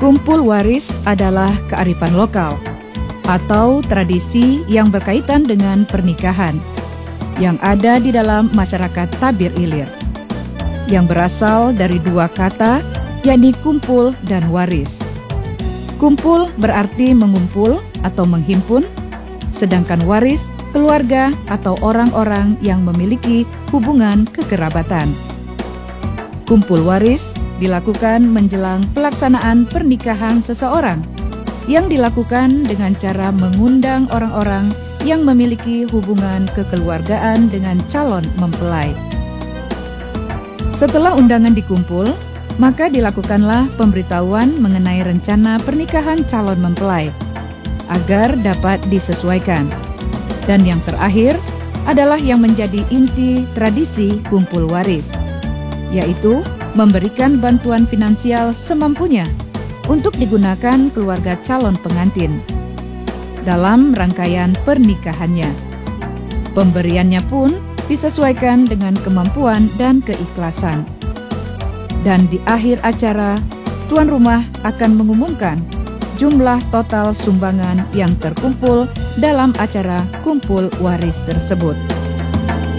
Kumpul waris adalah kearifan lokal atau tradisi yang berkaitan dengan pernikahan yang ada di dalam masyarakat Tabir Ilir, yang berasal dari dua kata, yakni kumpul dan waris. Kumpul berarti mengumpul atau menghimpun, sedangkan waris keluarga atau orang-orang yang memiliki hubungan kekerabatan. Kumpul waris dilakukan menjelang pelaksanaan pernikahan seseorang, yang dilakukan dengan cara mengundang orang-orang yang memiliki hubungan kekeluargaan dengan calon mempelai. Setelah undangan dikumpul, maka dilakukanlah pemberitahuan mengenai rencana pernikahan calon mempelai, agar dapat disesuaikan. Dan yang terakhir adalah yang menjadi inti tradisi kumpul waris, yaitu memberikan bantuan finansial semampunya untuk digunakan keluarga calon pengantin dalam rangkaian pernikahannya. Pemberiannya pun disesuaikan dengan kemampuan dan keikhlasan. Dan di akhir acara, tuan rumah akan mengumumkan jumlah total sumbangan yang terkumpul dalam acara kumpul waris tersebut.